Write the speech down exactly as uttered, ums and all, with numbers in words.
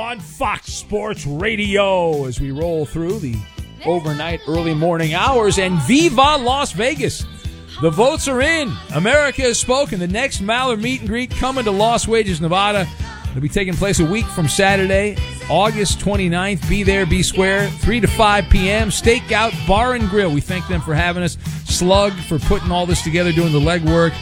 on Fox Sports Radio as we roll through the overnight early morning hours. And Viva Las Vegas. The votes are in. America has spoken. The next Maller meet and greet coming to Las Vegas, Nevada. It'll be taking place a week from Saturday, August twenty-ninth. Be there, be square, three to five p.m. Stakeout Bar and Grill. We thank them for having us. Slug for putting all this together, doing the legwork.